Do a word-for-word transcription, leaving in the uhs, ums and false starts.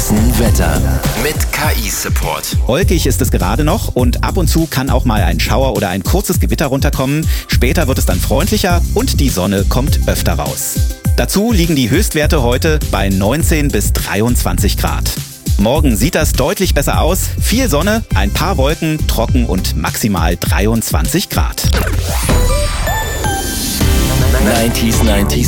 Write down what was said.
Hessen Wetter mit K I-Support. Wolkig ist es gerade noch und ab und zu kann auch mal ein Schauer oder ein kurzes Gewitter runterkommen. Später wird es dann freundlicher und die Sonne kommt öfter raus. Dazu liegen die Höchstwerte heute bei neunzehn bis dreiundzwanzig Grad. Morgen sieht das deutlich besser aus. Viel Sonne, ein paar Wolken, trocken und maximal dreiundzwanzig Grad. neunzig neunzig